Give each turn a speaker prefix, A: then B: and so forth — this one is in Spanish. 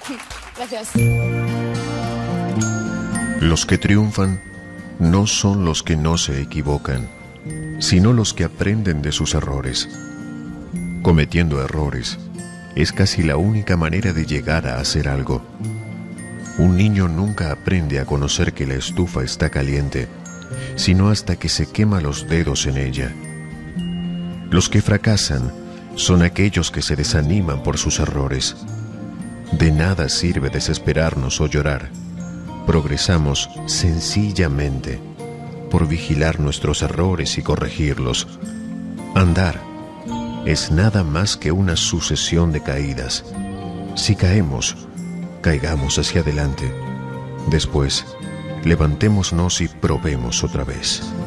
A: Gracias.
B: Los que triunfan no son los que no se equivocan, sino los que aprenden de sus errores. Cometiendo errores es casi la única manera de llegar a hacer algo. Un niño nunca aprende a conocer que la estufa está caliente, sino hasta que se quema los dedos en ella. Los que fracasan son aquellos que se desaniman por sus errores. De nada sirve desesperarnos o llorar. Progresamos sencillamente por vigilar nuestros errores y corregirlos. Andar es nada más que una sucesión de caídas. Si caemos, caigamos hacia adelante. Después, levantémonos y probemos otra vez.